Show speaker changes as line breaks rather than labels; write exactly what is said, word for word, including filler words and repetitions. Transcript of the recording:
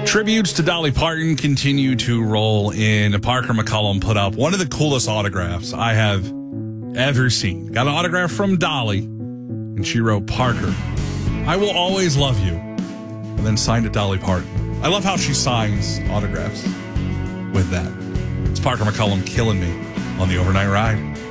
Tributes to Dolly Parton continue to roll in. Parker McCollum put up one of the coolest autographs I have ever seen. Got an autograph from Dolly, and she wrote, "Parker, I will always love you," and then signed it Dolly Parton. I love how she signs autographs with that. It's Parker McCollum killing me on the Overnight Ride.